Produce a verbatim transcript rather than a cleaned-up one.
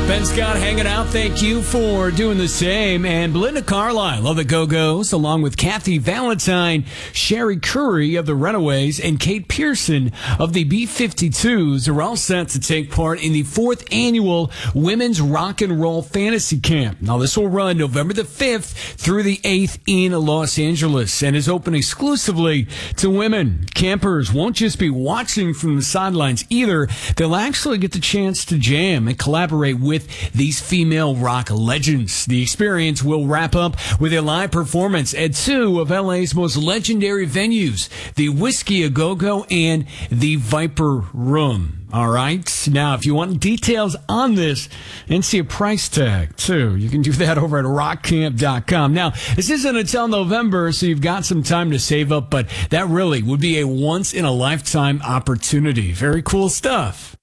Ben Scott hanging out. Thank you for doing the same. And Belinda Carlisle of the Go-Go's, along with Kathy Valentine, Sherry Curry of the Runaways, and Kate Pearson of the B fifty-twos are all set to take part in the fourth annual Women's Rock and Roll Fantasy Camp. Now, this will run November the fifth through the eighth in Los Angeles and is open exclusively to women. Campers won't just be watching from the sidelines either. They'll actually get the chance to jam and collaborate with these female rock legends. The experience will wrap up with a live performance at two of L A's most legendary venues, the Whiskey A Go-Go and the Viper Room. All right. Now, if you want details on this and see a price tag, too, you can do that over at rock camp dot com. Now, this isn't until November, so you've got some time to save up, but that really would be a once-in-a-lifetime opportunity. Very cool stuff.